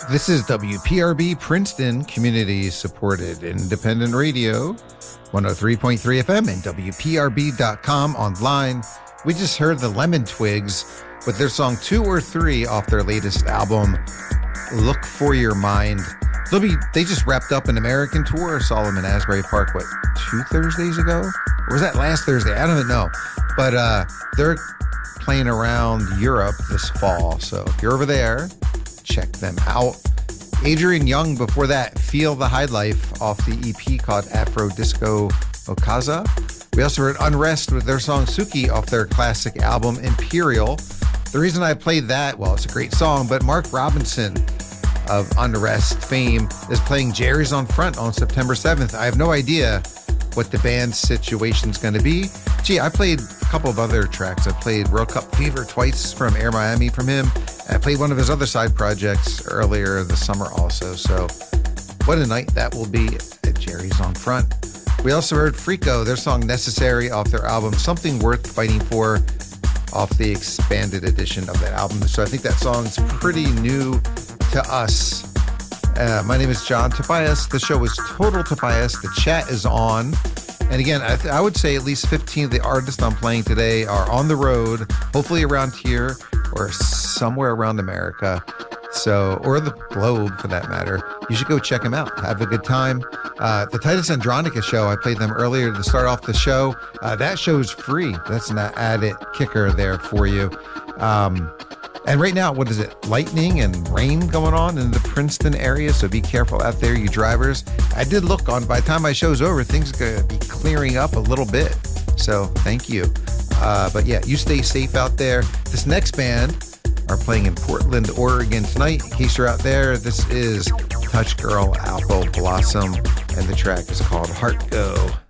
This is WPRB Princeton, community-supported independent radio, 103.3 FM and WPRB.com online. We just heard the Lemon Twigs with their song 2 or 3 off their latest album, Look for Your Mind. They just wrapped up an American tour, Solomon Asbury Park, 2 Thursdays ago? Or was that last Thursday? I don't even know. But they're playing around Europe this fall, so if you're over there, check them out. Adrian Young before that, Feel the High Life off the EP called Afro Disco Okaza. We also heard Unrest with their song Suki off their classic album Imperial. The reason I played that, well, it's a great song, but Mark Robinson of Unrest fame is playing Jerry's on Front on September 7th. I have no idea what the band's situation's going to be. Gee, I played a couple of other tracks. I played World Cup Fever twice from Air Miami from him. I played one of his other side projects earlier this summer also. So what a night that will be at Jerry's on Front. We also heard Frico, their song Necessary off their album Something Worth Fighting For off the expanded edition of that album. So I think that song's pretty new to us. My name is John Tobias. The show is Total Tobias. The chat is on. And again, I would say at least 15 of the artists I'm playing today are on the road, hopefully around here or somewhere around America. So, or the globe for that matter. You should go check them out. Have a good time. The Titus Andronicus show, I played them earlier to start off the show. That show is free. That's an added kicker there for you. And right now, what is it? Lightning and rain going on in the Princeton area, so be careful out there, you drivers. I did look on, by the time my show's over, things are going to be clearing up a little bit. So thank you. But yeah, you stay safe out there. This next band are playing in Portland, Oregon tonight. In case you're out there, this is Touch Girl Apple Blossom, and the track is called Heart Go.